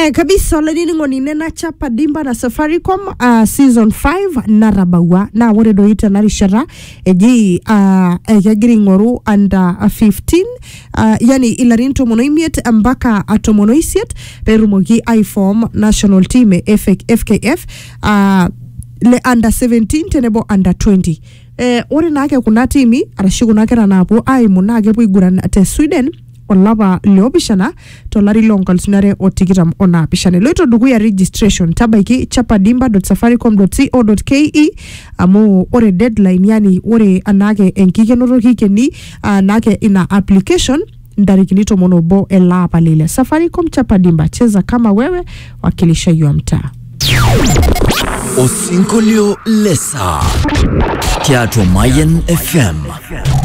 Kabisa leni ngoni nena chapa dimba na Safaricom season 5 narabawa na wore do ita narishara eji yagiringoru under 15 yani ilarinto monoimiet mbaka atomonoisiet perumogi iForm national team FKF le under 17 tenebo under 20 ore nake kuna timi arashikunake ranapo munage buiguran te Sweden olaba leobishana tolari lonkal sunare otigiram ona bishane loito dugu ya registration tabaiki chapadimba.safaricom.co.ke amu ore deadline yani ore anage enkikenoro kikeni nake ina application ndarikinito monobo elapa lile Safaricom Chapadimba, cheza kama wewe, wakilisha yu mtaa. Osinkolio Lesa Teatro Mayen FM.